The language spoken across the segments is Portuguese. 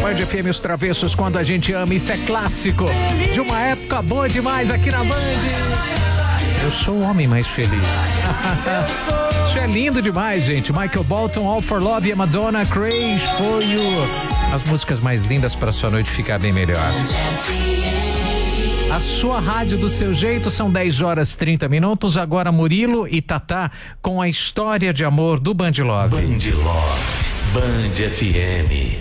Band FM Os Travessos, quando a gente ama, isso é clássico de uma época boa demais aqui na Band. Eu sou o homem mais feliz. Isso é lindo demais, gente. Michael Bolton, All for Love, e Madonna, Crazy for You. As músicas mais lindas para sua noite ficar bem melhor. A sua rádio do seu jeito, são 10h30. Agora Murilo e Tatá com a história de amor do Band Love. Band Love, Band FM.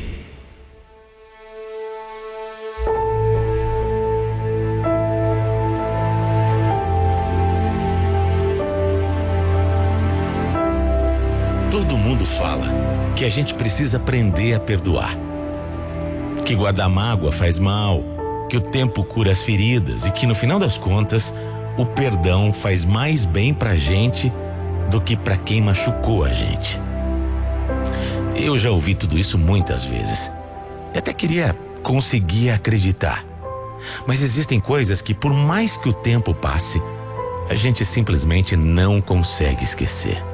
Todo mundo fala que a gente precisa aprender a perdoar, que guardar mágoa faz mal, que o tempo cura as feridas e que no final das contas o perdão faz mais bem pra gente do que pra quem machucou a gente. Eu já ouvi tudo isso muitas vezes e até queria conseguir acreditar, mas existem coisas que, por mais que o tempo passe, a gente simplesmente não consegue esquecer.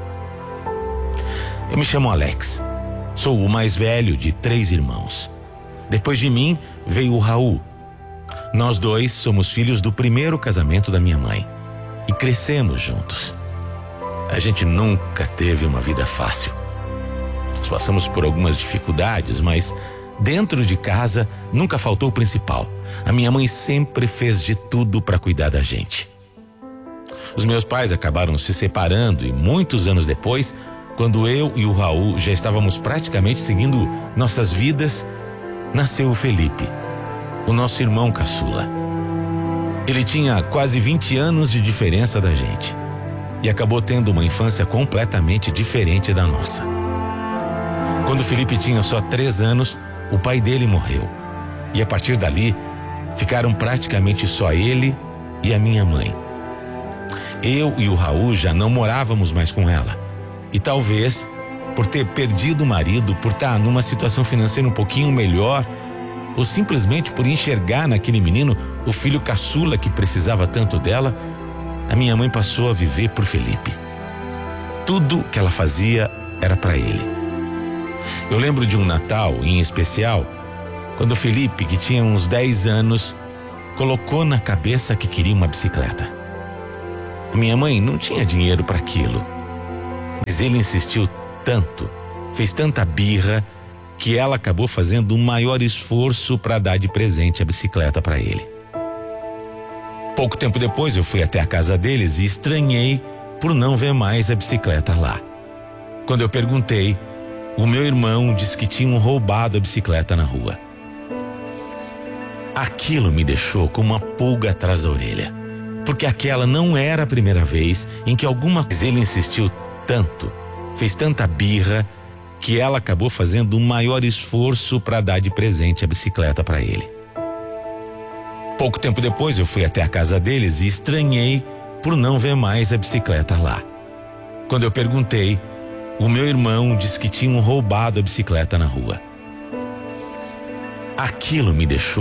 Eu me chamo Alex, sou o mais velho de 3 irmãos. Depois de mim veio o Raul. Nós dois somos filhos do primeiro casamento da minha mãe e crescemos juntos. A gente nunca teve uma vida fácil. Nós passamos por algumas dificuldades, mas dentro de casa nunca faltou o principal. A minha mãe sempre fez de tudo para cuidar da gente. Os meus pais acabaram se separando e muitos anos depois, quando eu e o Raul já estávamos praticamente seguindo nossas vidas, nasceu o Felipe, o nosso irmão caçula. Ele tinha quase 20 anos de diferença da gente e acabou tendo uma infância completamente diferente da nossa. Quando o Felipe tinha só 3 anos, o pai dele morreu e a partir dali ficaram praticamente só ele e a minha mãe. Eu e o Raul já não morávamos mais com ela. E talvez, por ter perdido o marido, por estar numa situação financeira um pouquinho melhor, ou simplesmente por enxergar naquele menino o filho caçula que precisava tanto dela, a minha mãe passou a viver por Felipe. Tudo que ela fazia era para ele. Eu lembro de um Natal, em especial, quando o Felipe, que tinha uns 10 anos, colocou na cabeça que queria uma bicicleta. A minha mãe não tinha dinheiro para aquilo. Mas ele insistiu tanto, fez tanta birra, que ela acabou fazendo um maior esforço para dar de presente a bicicleta para ele. Pouco tempo depois eu fui até a casa deles e estranhei por não ver mais a bicicleta lá. Quando eu perguntei, o meu irmão disse que tinham roubado a bicicleta na rua. Aquilo me deixou com uma pulga atrás da orelha, porque aquela não era a primeira vez em que alguma coisa ele insistiu tanto, fez tanta birra, que ela acabou fazendo um maior esforço para dar de presente a bicicleta para ele. Pouco tempo depois eu fui até a casa deles e estranhei por não ver mais a bicicleta lá. Quando eu perguntei, o meu irmão disse que tinham roubado a bicicleta na rua. Aquilo me deixou